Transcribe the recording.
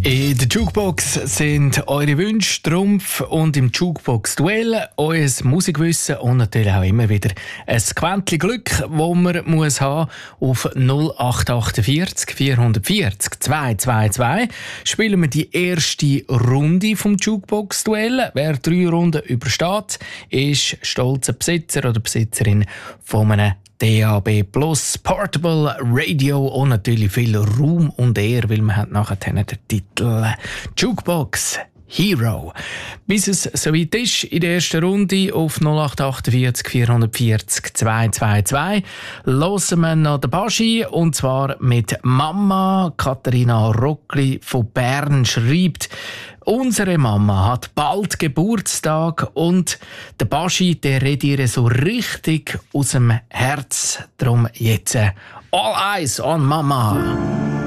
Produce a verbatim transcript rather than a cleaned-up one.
In der Jukebox sind eure Wünsche, Trumpf und im Jukebox-Duell euer Musikwissen und natürlich auch immer wieder ein Quäntchen Glück, das man muss haben auf null acht achtundvierzig vierhundertvierzig zweihundertzweiundzwanzig spielen wir die erste Runde vom Jukebox-Duell. Wer drei Runden übersteht, ist stolzer Besitzer oder Besitzerin von einem D A B Plus Portable Radio und natürlich viel Ruhm und Ehre, weil man hat nachher den Titel Jukebox Hero. Bis es soweit ist, in der ersten Runde auf null acht achtundvierzig vierhundertvierzig zweihundertzweiundzwanzig hören wir noch den Baschi, und zwar mit Mama. Katharina Rockli von Bern schreibt: Unsere Mama hat bald Geburtstag und der Baschi, der redet ihr so richtig aus dem Herz. Drum jetzt All Eyes on Mama.